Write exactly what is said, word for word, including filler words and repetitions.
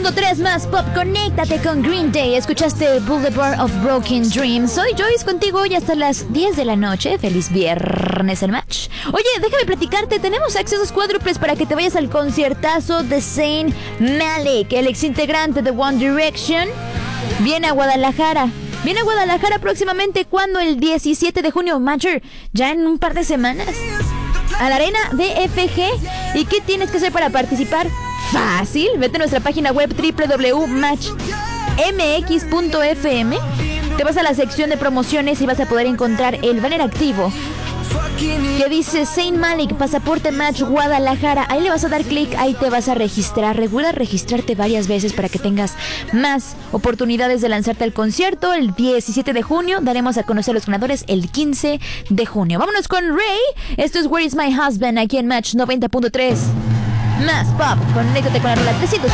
punto tres más pop, conéctate con Green Day. Escuchaste Boulevard of Broken Dreams. Soy Joyce contigo hoy hasta las diez de la noche. Feliz viernes el match. Oye, déjame platicarte, tenemos accesos cuádruples para que te vayas al conciertazo de Zayn Malik, el exintegrante de One Direction. Viene a Guadalajara. Viene a Guadalajara próximamente, cuando el diecisiete de junio, Matcher, ya en un par de semanas, a la Arena D F G. ¿Y qué tienes que hacer para participar? Fácil, vete a nuestra página web doble u doble u doble u punto match m x punto f m. Te vas a la sección de promociones y vas a poder encontrar el banner activo que dice Zayn Malik, pasaporte Match Guadalajara. Ahí le vas a dar clic, ahí te vas a registrar. Recuerda registrarte varias veces para que tengas más oportunidades de lanzarte al concierto. El diecisiete de junio daremos a conocer a los ganadores el quince de junio. Vámonos con Ray. Esto es Where is my husband, aquí en Match noventa punto tres. Más pop, conéctate con la rola trescientos.